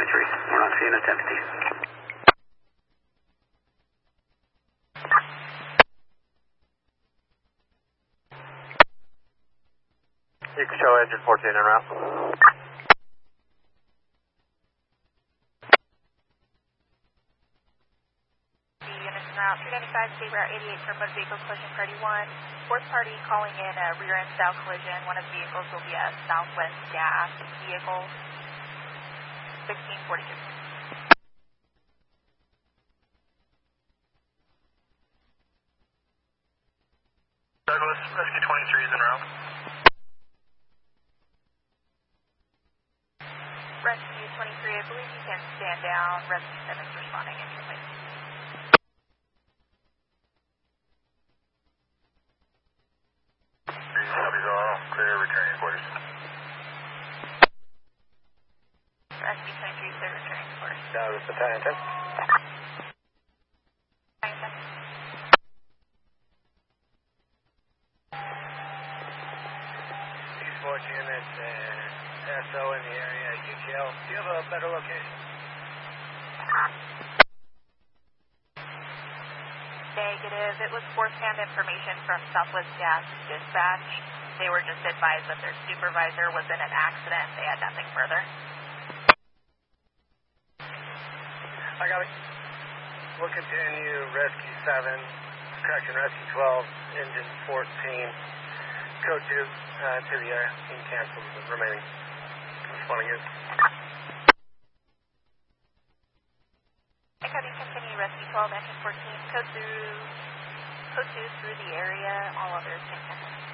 We're not seeing it's empty. You can show engine 14 en route. Units en route, 395, state route 88 for motor vehicle collision party 1. Fourth party calling in a rear end south collision. One of the vehicles will be a Southwest Gas vehicle. 1642. Douglas, Rescue 23 is en route. Rescue 23, I believe you can stand down. Rescue 7 is responding immediately. Copies all clear, returning quarters. Rescue 23 clear, returning to quarters. Douglas, Battalion 10. Battalion 10. Eastport units and SO in the area, UTL. Do you have a better location? Negative. It was first-hand information from Southwest Gas Dispatch. They were just advised that their supervisor was in an accident. They had nothing further. I got it. We'll continue Rescue 7, correction, Rescue 12, Engine 14, Code 2 to the area. You can cancel the remaining responding units. Copy, continue Rescue 12, Engine 14, Code 2 through the area. All others can cancel.